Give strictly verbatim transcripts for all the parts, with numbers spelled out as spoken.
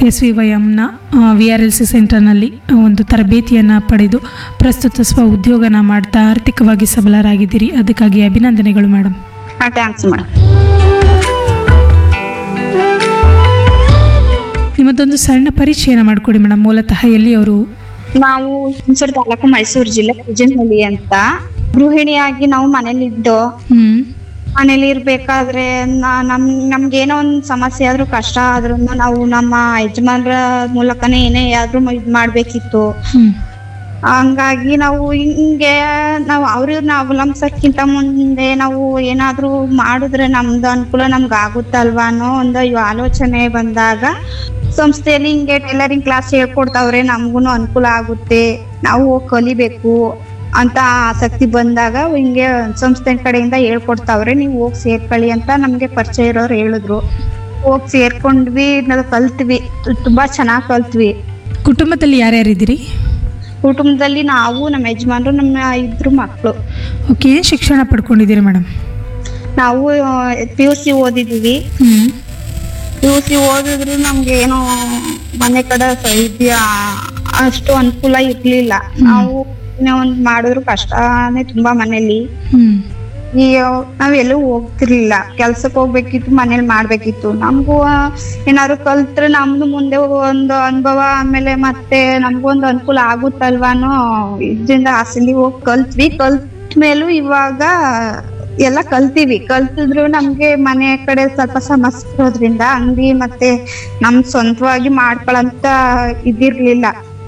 S V Y ಎಮ್ನ we are L C ಸೆಂಟರ್ನಲ್ಲಿ ಒಂದು ತರಬೇತಿಯನ್ನು ಪಡೆದು ಪ್ರಸ್ತುತ ಸ್ವ ಉದ್ಯೋಗನ ಮಾಡ್ತಾ ಆರ್ಥಿಕವಾಗಿ ಸಬಲರಾಗಿದ್ದೀರಿ. ಅದಕ್ಕಾಗಿ ಅಭಿನಂದನೆಗಳು ಮೇಡಮ್. Thanks madam. ನಿಮ್ಮದೊಂದು ಸಣ್ಣ ಪರಿಚಯನ ಮಾಡಿಕೊಡಿ ಮೇಡಮ್. ಮೂಲತಃ ಎಲ್ಲಿಯವರು? ನಾವು ಹುಣಸೂರು ತಾಲೂಕು ಮೈಸೂರು ಜಿಲ್ಲೆ ಕುಜನಹಳ್ಳಿ ಅಂತ. ಗೃಹಿಣಿಯಾಗಿ ನಾವು ಮನೇಲಿದ್ದು ಹ್ಮ್ ಮನೇಲಿ ಇರ್ಬೇಕಾದ್ರೆ ನಾ- ನಮ್ ನಮ್ಗೆ ಏನೋ ಒಂದ್ ಸಮಸ್ಯೆ ಆದ್ರೂ ಕಷ್ಟ ಆದ್ರೂ ನಾವು ನಮ್ಮ ಯಜಮಾನ್ರ ಮೂಲಕನೇ ಏನೇ ಆದ್ರೂ ಇದ್ ಮಾಡ್ಬೇಕಿತ್ತು. ಹ್ಮ್ ಹಂಗಾಗಿ ನಾವು ಹಿಂಗೆ ನಾವು ಅವ್ರನ್ನ ಅವಲಂಬಿಸೋಕ್ಕಿಂತ ಮುಂದೆ ನಾವು ಏನಾದ್ರೂ ಮಾಡಿದ್ರೆ ನಮ್ದು ಅನುಕೂಲ ನಮ್ಗೆ ಆಗುತ್ತಲ್ವಾ ಅನ್ನೋ ಒಂದು ಆಲೋಚನೆ ಬಂದಾಗ ಸಂಸ್ಥೆಯಲ್ಲಿ ಹಿಂಗೆ ಟೈಲರಿಂಗ್ ಕ್ಲಾಸ್ ಹೇಳ್ಕೊಡ್ತಾವ್ರೆ, ನಮ್ಗೂನು ಅನುಕೂಲ ಆಗುತ್ತೆ, ನಾವು ಹೋಗಿ ಕಲಿಬೇಕು ಅಂತ ಆಸಕ್ತಿ ಬಂದಾಗ ಹಿಂಗೆ ಸಂಸ್ಥೆ ಕಡೆಯಿಂದ ಹೇಳ್ಕೊಡ್ತಾವ್ರೆ, ನೀವು ಹೋಗಿ ಸೇರ್ಕೊಳ್ಳಿ ಅಂತ ನಮ್ಗೆ ಪರಿಚಯ ಇರೋರು ಹೇಳಿದ್ರು. ಹೋಗಿ ಸೇರ್ಕೊಂಡ್ವಿ, ನಾವು ಕಲ್ತ್ವಿ, ತುಂಬಾ ಚೆನ್ನಾಗ್ ಕಲ್ತ್ವಿ. ಕುಟುಂಬದಲ್ಲಿ ಯಾರ್ಯಾರಿದ್ದೀರಿ? ಕುಟುಂಬದಲ್ಲಿ ನಾವು, ನಮ್ಮ ಯಜಮಾನ್ರು, ನಮ್ಮ ಇಬ್ರು ಮಕ್ಕಳು. ಓಕೆ, ಏನು ಶಿಕ್ಷಣ ಪಡ್ಕೊಂಡಿದ್ದೀರಿ ಮೇಡಮ್? ನಾವು ಪಿ ಯು ಸಿ ಓದಿದೀವಿ. ಹ್ಮ್ ಪಿ ಯು ಸಿ ಓದಿದ್ರು ನಮ್ಗೆ ಏನೋ ಮನೆ ಕಡೆ ಇದೆಯಾ ಅಷ್ಟು ಅನುಕೂಲ ಇರ್ಲಿಲ್ಲ. ನಾವು ಏನೋ ಒಂದ್ ಮಾಡಿದ್ರು ಕಷ್ಟನೇ ತುಂಬಾ ಮನೇಲಿ. ಹ್ಮ್ ಈ ನಾವೆಲ್ಲೂ ಹೋಗ್ತಿರ್ಲಿಲ್ಲ, ಕೆಲ್ಸಕ್ಕೆ ಹೋಗ್ಬೇಕಿತ್ತು, ಮನೇಲಿ ಮಾಡ್ಬೇಕಿತ್ತು. ನಮ್ಗೂ ಏನಾದ್ರು ಕಲ್ತ್ರೆ ನಮ್ದು ಮುಂದೆ ಒಂದು ಅನುಭವ, ಆಮೇಲೆ ಮತ್ತೆ ನಮ್ಗೂ ಒಂದು ಅನುಕೂಲ ಆಗುತ್ತಲ್ವಾ ಅನ್ನೋ ಇದ್ರಿಂದ ಆಸೆಲಿ ಹೋಗಿ ಕಲ್ತ್ವಿ. ಕಲ್ತ ಮೇಲೂ ಇವಾಗ ಎಲ್ಲ ಕಲ್ತೀವಿ. ಕಲ್ತಿದ್ರು ನಮ್ಗೆ ಮನೆ ಕಡೆ ಸ್ವಲ್ಪ ಸಮಸ್ಯೆ ಇರೋದ್ರಿಂದ ಅಂಗಡಿ ಮತ್ತೆ ನಮ್ ಸ್ವಂತವಾಗಿ ಮಾಡ್ಕೊಳಂತ ಇದಿರ್ಲಿಲ್ಲ.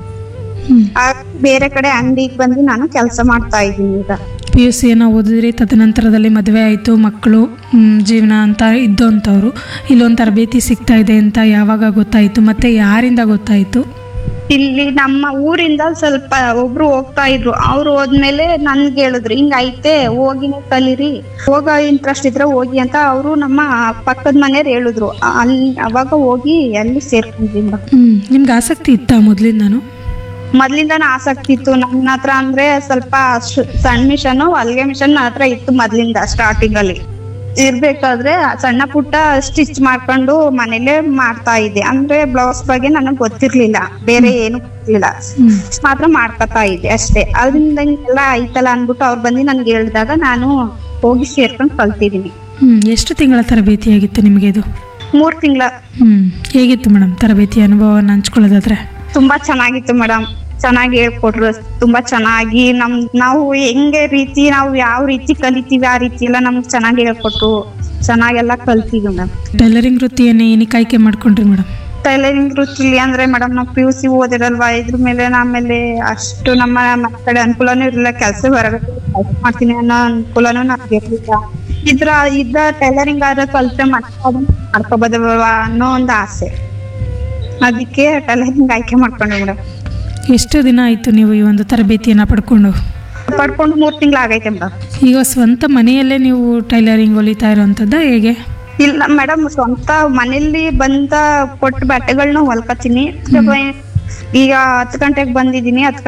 ಹ್ಮ್ ಬೇರೆ ಕಡೆ ಅಂಗಡಿಗೆ ಬಂದು ನಾನು ಕೆಲಸ ಮಾಡ್ತಾ ಇದ್ದೀನಿ ಈಗ. ಪಿ ಯು ಸಿಯನ್ನು ಓದಿದ್ರಿ, ತದನಂತರದಲ್ಲಿ ಮದುವೆ ಆಯಿತು, ಮಕ್ಕಳು, ಜೀವನ ಅಂತ ಇದ್ದು ಅಂತವ್ರು ಇಲ್ಲೊಂದು ತರಬೇತಿ ಸಿಗ್ತಾ ಇದೆ ಅಂತ ಯಾವಾಗ ಗೊತ್ತಾಯಿತು, ಮತ್ತು ಯಾರಿಂದ ಗೊತ್ತಾಯಿತು? ಇಲ್ಲಿ ನಮ್ಮ ಊರಿಂದ ಸ್ವಲ್ಪ ಒಬ್ರು ಹೋಗ್ತಾ ಇದ್ರು, ಅವ್ರು ಹೋದ್ಮೇಲೆ ನನ್ಗೆ ಹೇಳಿದ್ರು ಹಿಂಗ ಐತೆ ಹೋಗಿನೇ ಕಲೀರಿ, ಹೋಗೋ ಇಂಟ್ರೆಸ್ಟ್ ಇದ್ರೆ ಹೋಗಿ ಅಂತ ಅವರು ನಮ್ಮ ಪಕ್ಕದ ಮನೆಯವ್ರು ಹೇಳಿದ್ರು. ಅಲ್ಲಿ ಅವಾಗ ಹೋಗಿ ಅಲ್ಲಿ ಸೇರ್ಕೊಂಡ್ವಿ. ಹ್ಞೂ ನಿಮ್ಗೆ ಆಸಕ್ತಿ ಇತ್ತಾ ಮೊದಲಿಂದಾನು? ಮೊದ್ಲಿಂದಾನು ಆಸಕ್ತಿ ಇತ್ತು. ನನ್ನ ಹತ್ರ ಅಂದ್ರೆ ಸ್ವಲ್ಪ ಸಣ್ಣ ಮಿಷನ್, ಹೊಲಿಗೆ ಮಿಷನ್ ನನ್ನ ಹತ್ರ ಇತ್ತು ಮೊದ್ಲಿಂದ. ಸ್ಟಾರ್ಟಿಂಗ್ ಅಲ್ಲಿ ಇರ್ಬೇಕಾದ್ರೆ ಸಣ್ಣ ಪುಟ್ಟ ಸ್ಟಿಚ್ ಮಾಡ್ಕೊಂಡು ಮನೇಲೆ ಮಾಡ್ತಾ ಇದ್ದೆ. ಅಂದ್ರೆ ಬ್ಲೌಸ್ ಬಗ್ಗೆ ನನಗ್ ಗೊತ್ತಿರ್ಲಿಲ್ಲ, ಬೇರೆ ಏನು ಗೊತ್ತಿರ್ಲಿಲ್ಲ, ಮಾತ್ರ ಮಾಡ್ಕೊತಾ ಇದ್ದೆ ಅಷ್ಟೇ. ಅದರಿಂದ ಎಲ್ಲ ಐತಲ್ಲ ಅನ್ಬಿಟ್ಟು ಅವ್ರು ಬಂದು ನನ್ಗೆ ಹೇಳಿದಾಗ ನಾನು ಹೋಗಿ ಸೇರ್ಕೊಂಡು ಕಲ್ತಿದೀನಿ. ಹ್ಮ್ ಎಷ್ಟು ತಿಂಗಳ ತರಬೇತಿ ಆಗಿತ್ತು ನಿಮಗೆ ಇದು? ಮೂರ್ ತಿಂಗಳ. ಹ್ಮ್ ಹೇಗಿತ್ತು ಮೇಡಮ್ ತರಬೇತಿ ಅನುಭವನ ಹಂಚ್ಕೊಳ್ಳೋದಾದ್ರೆ? ತುಂಬಾ ಚೆನ್ನಾಗಿತ್ತು ಮೇಡಮ್, ಚೆನ್ನಾಗಿ ಹೇಳ್ಕೊಟ್ರು. ತುಂಬಾ ಚೆನ್ನಾಗಿ ನಮ್ ನಾವು ಹೆಂಗೆ ರೀತಿ ನಾವು ಯಾವ ರೀತಿ ಕಲಿತೀವಿ ಆ ರೀತಿ ಎಲ್ಲ ನಮ್ಗೆ ಚೆನ್ನಾಗಿ ಹೇಳ್ಕೊಟ್ರು. ಚೆನ್ನಾಗೆಲ್ಲ ಕಲ್ತಿದ್ವಿ ಮೇಡಮ್. ಟೈಲರಿಂಗ್ ವೃತ್ತಿಯನ್ನೇ ಏನಕ್ಕೆ ಆಯ್ಕೆ ಮಾಡ್ಕೊಂಡ್ರಿ ಮೇಡಮ್? ಟೈಲರಿಂಗ್ ವೃತ್ತಿಲಿ ಅಂದ್ರೆ ಮೇಡಮ್ ನಾವು ಪಿ ಯು ಸಿ ಓದಿರಲ್ವಾ, ಇದ್ರ ಮೇಲೆ ಆಮೇಲೆ ಅಷ್ಟು ನಮ್ಮ ಮನೆ ಕಡೆ ಅನುಕೂಲನೂ ಇರಲಿಲ್ಲ. ಕೆಲಸ ಹೊರಗಡೆ ಕೆಲಸ ಮಾಡ್ತೀನಿ ಅನ್ನೋ ಅನುಕೂಲನೂ ನಮ್ಗೆ ಇರ್ಲಿಲ್ಲ. ಇದ್ರ ಇದ್ದ ಟೈಲರಿಂಗ್ ಆದ್ರೆ ಕಲ್ತೆ ಮಾಡ್ಕೋಬೋದಲ್ವಾ ಅನ್ನೋ ಒಂದು ಆಸೆ, ಅದಕ್ಕೆ ಟೈಲರಿಂಗ್ ಆಯ್ಕೆ ಮಾಡ್ಕೊಂಡೆ ಮೇಡಮ್. ಎಷ್ಟು ದಿನ ಆಯಿತು ನೀವು ಈ ಒಂದು ತರಬೇತಿಯನ್ನು ಪಡ್ಕೊಂಡು? ಪಡ್ಕೊಂಡು ಮೂರ್ ತಿಂಗಳು ಆಗೈತೆ ಮೇಡಮ್. ಈಗ ಸ್ವಂತ ಮನೆಯಲ್ಲೇ ನೀವು ಟೈಲರಿಂಗ್ ಹೊಲಿತಾ ಇರೋವಂಥದ್ದು ಹೇಗೆ? ಇಲ್ಲ ಮೇಡಮ್, ಸ್ವಂತ ಮನೇಲಿ ಬಂದ ಕೊಟ್ಟು ಬಟ್ಟೆಗಳನ್ನ ಹೊಲ್ಕತೀನಿ. ಈಗ ಹತ್ತು ಗಂಟೆಗೆ ಬಂದಿದ್ದೀನಿ, ಹತ್ತು